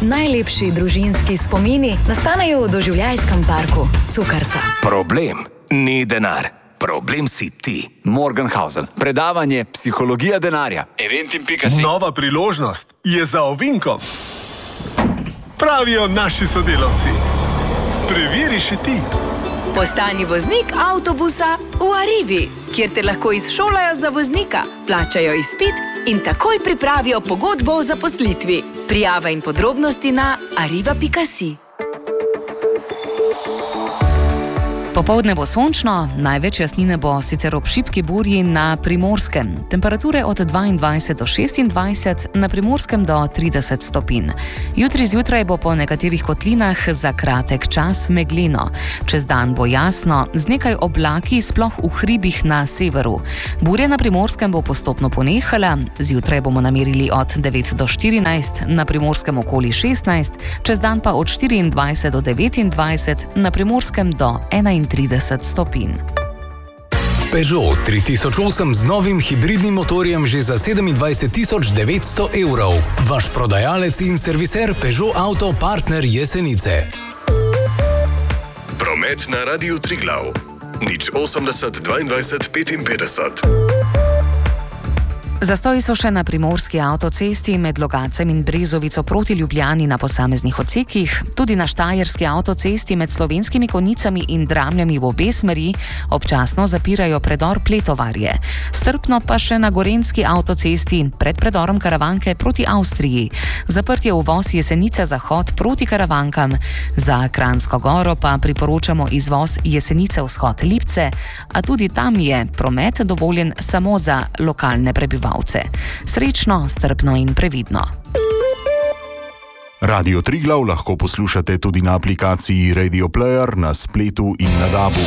Najlepši družinski spomini nastanejo v doživljajskem parku Cukrca. Problem ni denar. Problem si ti. Morgenhausen. Predavanje Psihologija denarja. Eventim.si. Nova priložnost je za ovinkom. Pravijo naši sodelavci. Preveri še ti. Postani voznik avtobusa v Arrivi, kjer te lahko izšolajo za voznika, plačajo izpit in takoj pripravijo pogodbo o zaposlitvi. Prijava in podrobnosti na arriva.si. Popoldne bo sončno, največ jasnine bo sicer ob šibki burji na Primorskem. Temperature od 22 do 26, na Primorskem do 30 stopinj. Jutri zjutraj bo po nekaterih kotlinah za kratek čas megleno. Čez dan bo jasno, z nekaj oblaki sploh v hribih na severu. Burja na Primorskem bo postopno ponehala, zjutraj bomo namerili od 9 do 14, na Primorskem okoli 16, čez dan pa od 24 do 29, na Primorskem do 31 stopinj. Peugeot 3008 z novim hibridnim motorjem že za 27 900 evrov. Vaš prodajalec in serviser Peugeot Auto partner Jesenice. Promet na Radiu Triglav. 080 22 55. Zastoji so še na primorski avtocesti med Logatcem in Brezovico proti Ljubljani na posameznih odsekih, tudi na štajerski avtocesti med Slovenskimi Konjicami in Dramljami v obe smeri občasno zapirajo predor Pletovarje. Strpno pa še na gorenjski avtocesti pred predorom Karavanke proti Avstriji. Zaprt je uvoz Jesenice Zahod proti Karavankam. Za Kranjsko Goro pa priporočamo izvoz Jesenice Vzhod Lipce, a tudi tam je promet dovoljen samo za lokalne prebivalce. Srečno, strpno in previdno. Radio Triglav lahko poslušate tudi na aplikaciji Radio Player, na spletu in na DAB-u.